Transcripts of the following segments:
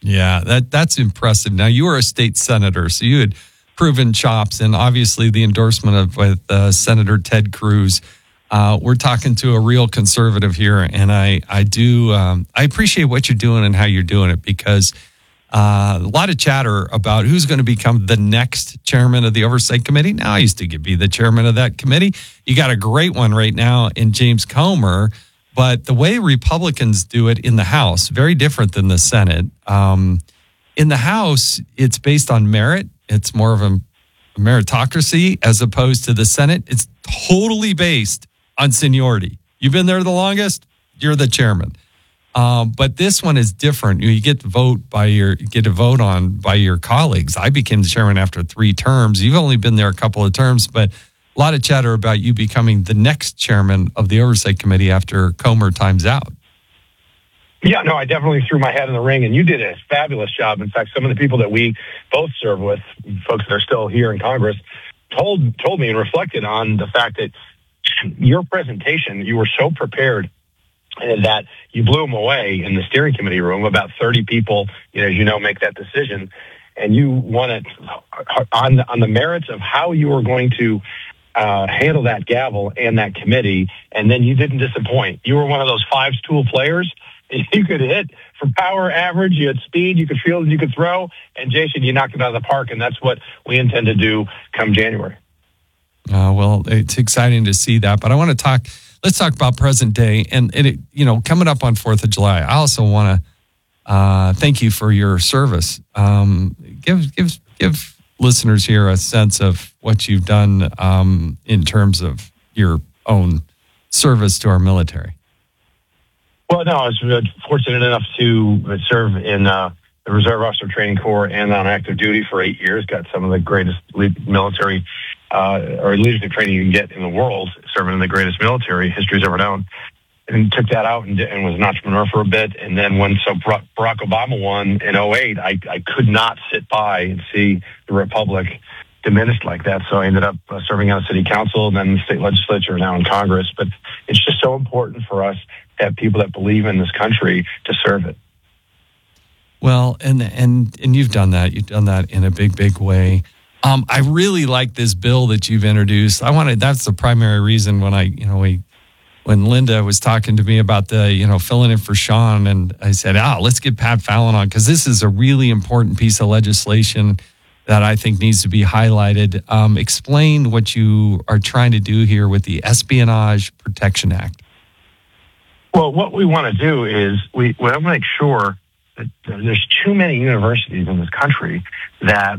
Yeah, that's impressive. Now, you were a state senator, so you had proven chops, and obviously the endorsement of with Senator Ted Cruz. We're talking to a real conservative here, and I appreciate what you're doing and how you're doing it, because a lot of chatter about who's going to become the next chairman of the Oversight Committee. Now, I used to be the chairman of that committee. You got a great one right now in James Comer. But the way Republicans do it in the House, very different than the Senate. In the House, it's based on merit. It's more of a meritocracy, as opposed to the Senate. It's totally based on seniority. You've been there the longest, you're the chairman. But this one is different. You get to vote by your colleagues. I became the chairman after 3 terms. You've only been there a couple of terms, but a lot of chatter about you becoming the next chairman of the Oversight Committee after Comer times out. Yeah, no, I definitely threw my hat in the ring, and you did a fabulous job. In fact, some of the people that we both serve with, folks that are still here in Congress, told me and reflected on the fact that your presentation, you were so prepared that you blew them away in the steering committee room. About 30 people, as you know, make that decision, and you won it on the merits of how you were going to handle that gavel and that committee, and then you didn't disappoint. You were one of those 5-tool players. You could hit for power average, you had speed, you could field, you could throw, and Jason, you knocked it out of the park, and that's what we intend to do come January. Well, it's exciting to see that, but let's talk about present day, and coming up on 4th of July. I also want to thank you for your service. Give listeners here a sense of what you've done in terms of your own service to our military. Well, no, I was fortunate enough to serve in the Reserve Officer Training Corps and on active duty for 8 years. Got some of the greatest military or leadership training you can get in the world, serving in the greatest military history's ever known. And took that out and was an entrepreneur for a bit. And then when Barack Obama won in 2008, I could not sit by and see the Republic diminished like that. So I ended up serving on city council and then the state legislature, now in Congress. But it's just so important for us to have people that believe in this country to serve it. Well, and you've done that. You've done that in a big, big way. I really like this bill that you've introduced. That's the primary reason when Linda was talking to me about the, filling in for Sean, and I said, let's get Pat Fallon on, because this is a really important piece of legislation that I think needs to be highlighted. Explain what you are trying to do here with the Espionage Protection Act. Well, what we want to do is we want to make sure that there's too many universities in this country that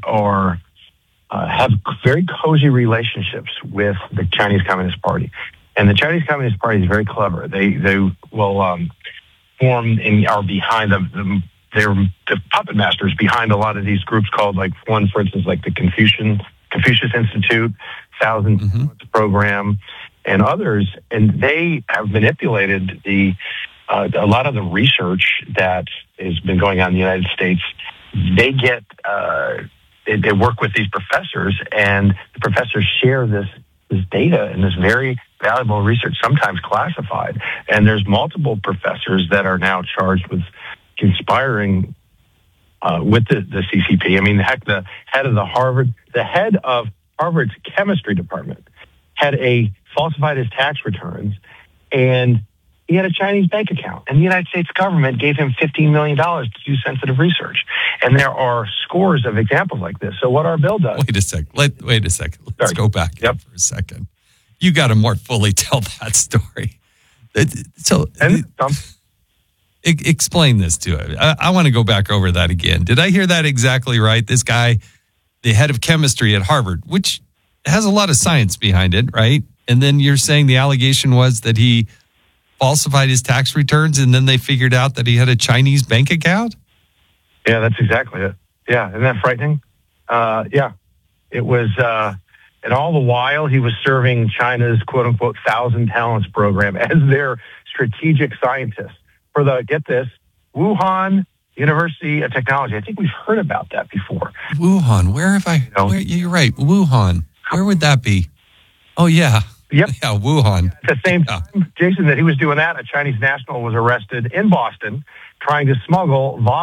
have very cozy relationships with the Chinese Communist Party. And the Chinese Communist Party is very clever. They will form and are behind they're the puppet masters behind a lot of these groups called, like one, for instance, like the Confucius Institute, Thousand Program, and others. And they have manipulated a lot of the research that has been going on in the United States. They get they work with these professors, and the professors share this data and this very valuable research, sometimes classified. And there's multiple professors that are now charged with conspiring with the CCP. I mean, heck, the head of Harvard's chemistry department had falsified his tax returns, and he had a Chinese bank account, and the United States government gave him $15 million to do sensitive research. And there are scores of examples like this. So what our bill does... Wait a second. Let's go back for a second. You got to more fully tell that story. So explain this to it. I want to go back over that again. Did I hear that exactly right? This guy, the head of chemistry at Harvard, which has a lot of science behind it, right? And then you're saying the allegation was that he falsified his tax returns, and then they figured out that he had a Chinese bank account? Yeah, that's exactly it. Yeah, isn't that frightening? Yeah, it was, and all the while he was serving China's quote-unquote 1,000 Talents program as their strategic scientist for get this, Wuhan University of Technology. I think we've heard about that before. Wuhan, where have I? You're right, Wuhan. Where would that be? Oh, yeah. Yep. Yeah, Wuhan. At the same time, Jason, that he was doing that, a Chinese national was arrested in Boston trying to smuggle